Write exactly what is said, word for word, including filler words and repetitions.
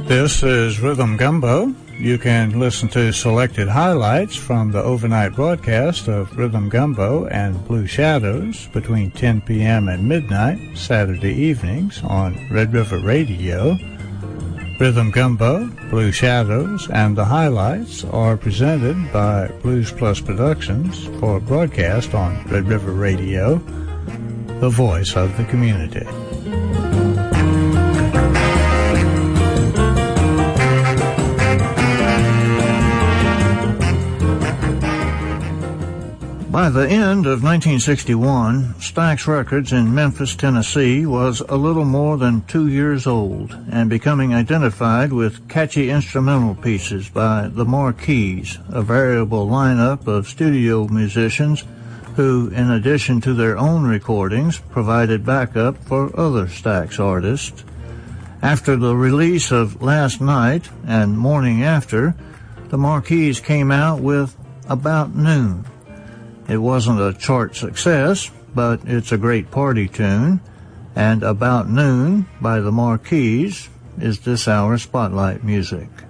This is Rhythm Gumbo. You can listen to selected highlights from the overnight broadcast of Rhythm Gumbo and Blue Shadows between ten p.m. and midnight Saturday evenings on Red River Radio. Rhythm Gumbo, Blue Shadows, and the highlights are presented by Blues Plus Productions for broadcast on Red River Radio, the voice of the community. By the end of nineteen sixty-one, Stax Records in Memphis, Tennessee was a little more than two years old and becoming identified with catchy instrumental pieces by the Marquis, a variable lineup of studio musicians who, in addition to their own recordings, provided backup for other Stax artists. After the release of Last Night and Morning After, the Marquis came out with About Noon. It wasn't a chart success, but it's a great party tune, and About Noon by the Marquis is this hour's Spotlight music.